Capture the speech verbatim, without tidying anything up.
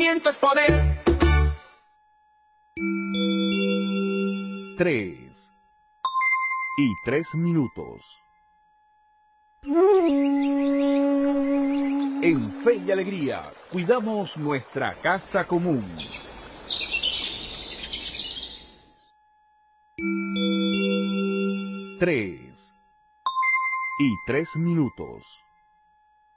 conocimiento es poder. Tres. Y tres minutos. En Fe y Alegría, cuidamos nuestra casa común. Tres. Y tres minutos.